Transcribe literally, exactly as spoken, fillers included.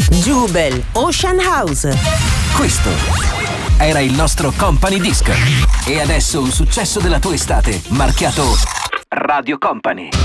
Jubel, Ocean House. Questo era il nostro Company Disc. E adesso un successo della tua estate, marchiato Radio Company.